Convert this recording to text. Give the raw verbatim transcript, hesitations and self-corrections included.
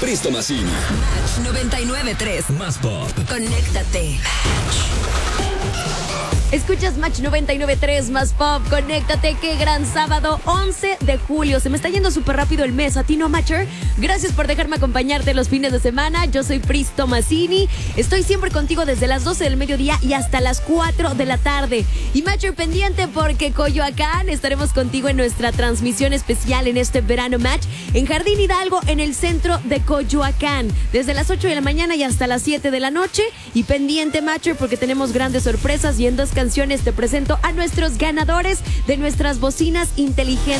Pristo Massini. Match noventa y nueve punto tres. Más pop. Conéctate. Escuchas Match noventa y nueve punto tres, Más Pop, conéctate, qué gran sábado, once de julio. Se me está yendo súper rápido el mes, ¿a ti no, Matcher? Gracias por dejarme acompañarte los fines de semana. Yo soy Pristo Massini. Estoy siempre contigo desde las doce del mediodía y hasta las cuatro de la tarde. Y Matcher, pendiente porque Coyoacán estaremos contigo en nuestra transmisión especial en este verano Match en Jardín Hidalgo, en el centro de Coyoacán, desde las ocho de la mañana y hasta las siete de la noche. Y pendiente, Matcher, porque tenemos grandes sorpresas y en dos canciones te presento a nuestros ganadores de nuestras bocinas inteligentes.